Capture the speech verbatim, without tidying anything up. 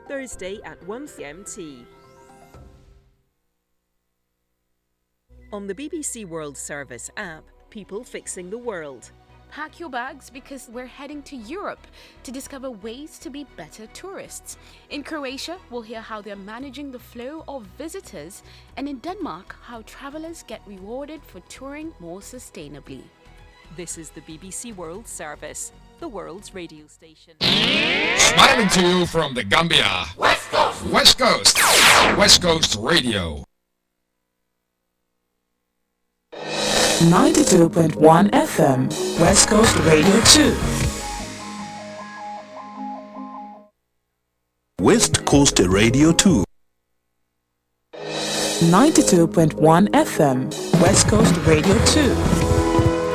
Thursday at one p m T. On the B B C World Service app, people fixing the world. Pack your bags because we're heading to Europe to discover ways to be better tourists. In Croatia, we'll hear how they're managing the flow of visitors, and in Denmark, how travelers get rewarded for touring more sustainably. This is the B B C World Service, the world's radio station. Smiling to you from the Gambia. West Coast. West Coast. West Coast Radio. ninety-two point one F M, West Coast Radio two. West Coast Radio two. ninety-two point one F M, West Coast Radio two.